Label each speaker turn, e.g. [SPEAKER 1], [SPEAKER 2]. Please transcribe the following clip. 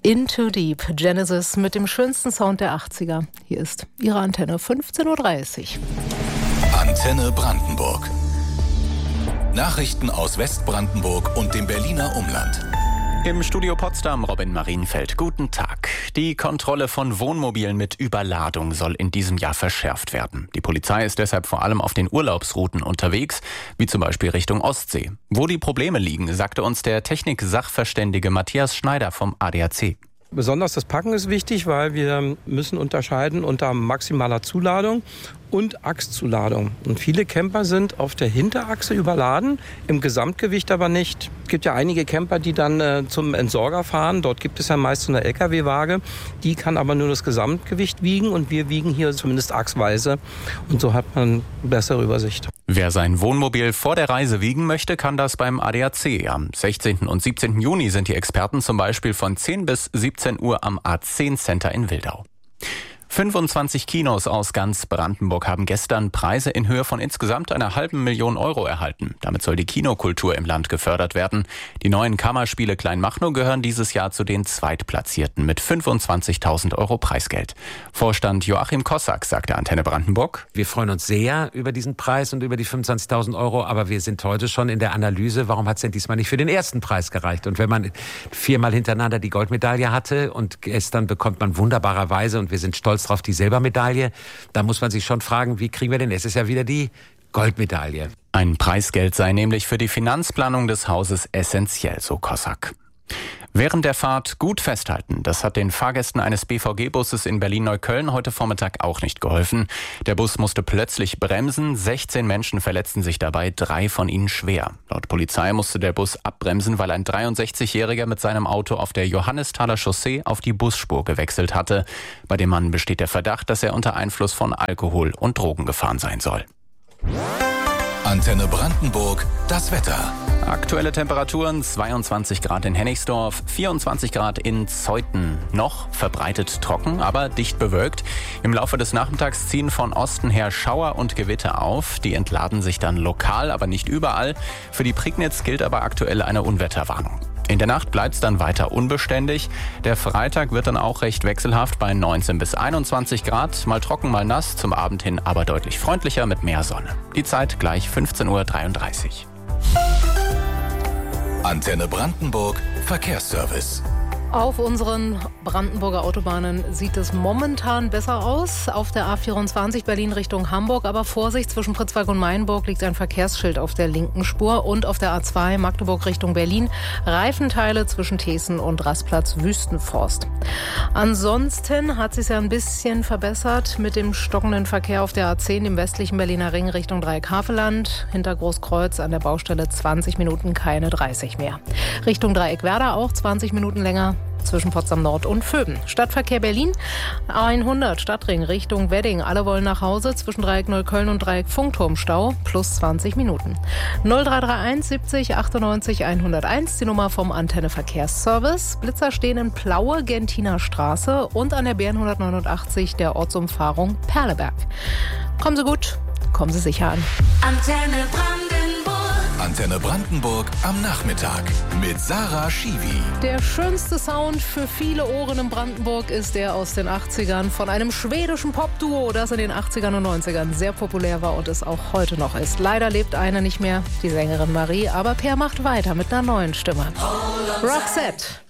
[SPEAKER 1] Into Deep, Genesis mit dem schönsten Sound der 80er. Hier ist Ihre Antenne, 15.30 Uhr.
[SPEAKER 2] Antenne Brandenburg. Nachrichten aus Westbrandenburg und dem Berliner Umland.
[SPEAKER 3] Im Studio Potsdam Robin Marienfeld. Guten Tag. Die Kontrolle von Wohnmobilen mit Überladung soll in diesem Jahr verschärft werden. Die Polizei ist deshalb vor allem auf den Urlaubsrouten unterwegs, wie zum Beispiel Richtung Ostsee. Wo die Probleme liegen, sagte uns der Technik-Sachverständige Matthias Schneider vom ADAC.
[SPEAKER 4] Besonders das Packen ist wichtig, weil wir müssen unterscheiden unter maximaler Zuladung und Achszuladung. Und viele Camper sind auf der Hinterachse überladen, im Gesamtgewicht aber nicht. Es gibt ja einige Camper, die dann zum Entsorger fahren. Dort gibt es ja meist so eine LKW-Waage. Die kann aber nur das Gesamtgewicht wiegen und wir wiegen hier zumindest achsweise. Und so hat man eine bessere Übersicht.
[SPEAKER 3] Wer sein Wohnmobil vor der Reise wiegen möchte, kann das beim ADAC. Am 16. und 17. Juni sind die Experten zum Beispiel von 10 bis 17 Uhr am A10 Center in Wildau. 25 Kinos aus ganz Brandenburg haben gestern Preise in Höhe von insgesamt 500.000 Euro erhalten. Damit soll die Kinokultur im Land gefördert werden. Die neuen Kammerspiele Kleinmachnow gehören dieses Jahr zu den Zweitplatzierten mit 25.000 Euro Preisgeld. Vorstand Joachim Kossack sagte Antenne Brandenburg:
[SPEAKER 5] Wir freuen uns sehr über diesen Preis und über die 25.000 Euro, aber wir sind heute schon in der Analyse, warum hat es denn diesmal nicht für den ersten Preis gereicht? Und wenn man 4-mal hintereinander die Goldmedaille hatte und gestern bekommt man wunderbarerweise, und wir sind stolz drauf, die Silbermedaille, da muss man sich schon fragen, wie kriegen wir denn? Es ist ja wieder die Goldmedaille.
[SPEAKER 3] Ein Preisgeld sei nämlich für die Finanzplanung des Hauses essentiell, so Kossack. Während der Fahrt gut festhalten, das hat den Fahrgästen eines BVG-Busses in Berlin-Neukölln heute Vormittag auch nicht geholfen. Der Bus musste plötzlich bremsen, 16 Menschen verletzten sich dabei, 3 von ihnen schwer. Laut Polizei musste der Bus abbremsen, weil ein 63-Jähriger mit seinem Auto auf der Johannesthaler Chaussee auf die Busspur gewechselt hatte. Bei dem Mann besteht der Verdacht, dass er unter Einfluss von Alkohol und Drogen gefahren sein soll.
[SPEAKER 2] Antenne Brandenburg, das Wetter.
[SPEAKER 3] Aktuelle Temperaturen 22 Grad in Hennigsdorf, 24 Grad in Zeuthen. Noch verbreitet trocken, aber dicht bewölkt. Im Laufe des Nachmittags ziehen von Osten her Schauer und Gewitter auf. Die entladen sich dann lokal, aber nicht überall. Für die Prignitz gilt aber aktuell eine Unwetterwarnung. In der Nacht bleibt es dann weiter unbeständig. Der Freitag wird dann auch recht wechselhaft bei 19 bis 21 Grad. Mal trocken, mal nass, zum Abend hin aber deutlich freundlicher mit mehr Sonne. Die Zeit gleich 15.33 Uhr.
[SPEAKER 2] Antenne Brandenburg, Verkehrsservice.
[SPEAKER 1] Auf unseren Brandenburger Autobahnen sieht es momentan besser aus. Auf der A24 Berlin Richtung Hamburg, aber Vorsicht, zwischen Pritzwalk und Mainburg liegt ein Verkehrsschild auf der linken Spur. Und auf der A2 Magdeburg Richtung Berlin Reifenteile zwischen Thesen und Rastplatz Wüstenforst. Ansonsten hat es sich ja ein bisschen verbessert mit dem stockenden Verkehr auf der A10 im westlichen Berliner Ring Richtung Dreieck-Havelland. Hinter Großkreuz an der Baustelle 20 Minuten, keine 30 mehr. Richtung Dreieck-Werder auch 20 Minuten länger. Zwischen Potsdam Nord und Vöben. Stadtverkehr Berlin, A100 Stadtring Richtung Wedding. Alle wollen nach Hause, zwischen Dreieck Neukölln und Dreieck Funkturmstau, plus 20 Minuten. 0331 70 98 101, die Nummer vom Antenne Verkehrsservice. Blitzer stehen in Plaue, Gentiner Straße und an der B189 der Ortsumfahrung Perleberg. Kommen Sie gut, kommen Sie sicher an.
[SPEAKER 2] Antenne Brandenburg am Nachmittag mit Sarah Schiwi.
[SPEAKER 1] Der schönste Sound für viele Ohren in Brandenburg ist der aus den 80ern von einem schwedischen Popduo, das in den 80ern und 90ern sehr populär war und es auch heute noch ist. Leider lebt eine nicht mehr, die Sängerin Marie, aber Per macht weiter mit einer neuen Stimme. Roxette.